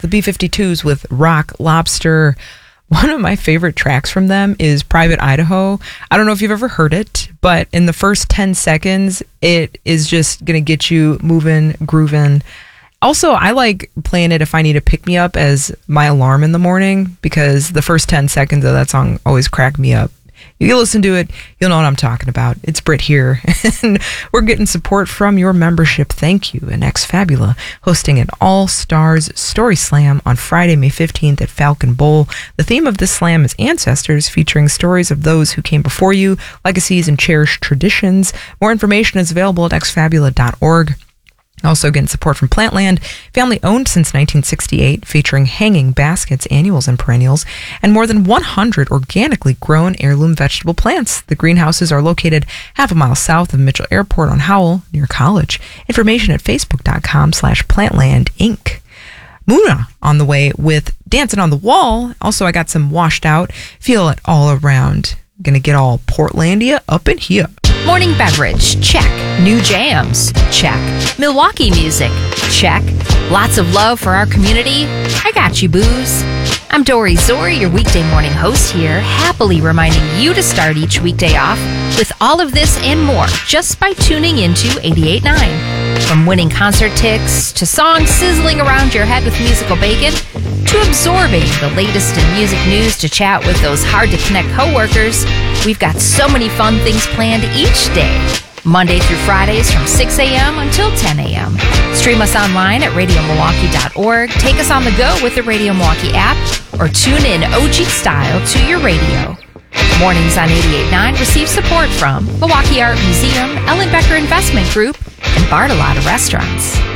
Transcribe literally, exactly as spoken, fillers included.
the B fifty-twos with Rock Lobster. One of my favorite tracks from them is Private Idaho. I don't know if you've ever heard it, but in the first ten seconds, it is just going to get you moving, grooving. Also, I like playing it if I need to pick me up as my alarm in the morning, because the first ten seconds of that song always crack me up. You listen to it, you'll know what I'm talking about. It's Britt here, and we're getting support from your membership. Thank you. And Ex Fabula hosting an All-Stars Story Slam on Friday, May fifteenth at Falcon Bowl. The theme of this slam is Ancestors, featuring stories of those who came before you, legacies, and cherished traditions. More information is available at x fabula dot org. Also getting support from Plantland, family owned since nineteen sixty-eight, featuring hanging baskets, annuals, and perennials, and more than one hundred organically grown heirloom vegetable plants. The greenhouses are located half a mile south of Mitchell Airport on Howell, near College. Information at facebook.com slash Plantland Inc. Muna on the way with Dancing on the Wall. Also, I got some Washed Out, Feel It All Around. Gonna get all Portlandia up in here. Morning beverage, check. New jams, check. Milwaukee music, check. Lots of love for our community. I got you, booze. I'm Dory Zori, your weekday morning host here, happily reminding you to start each weekday off with all of this and more just by tuning into eighty-eight point nine. From winning concert tickets to songs sizzling around your head with musical bacon to absorbing the latest in music news to chat with those hard-to-connect coworkers, we've got so many fun things planned each day. Monday through Fridays from six a.m. until ten a.m. Stream us online at radio milwaukee dot org, take us on the go with the Radio Milwaukee app, or tune in O G style to your radio. Mornings on eighty-eight point nine receive support from Milwaukee Art Museum, Ellen Becker Investment Group, and Bartolotta Restaurants.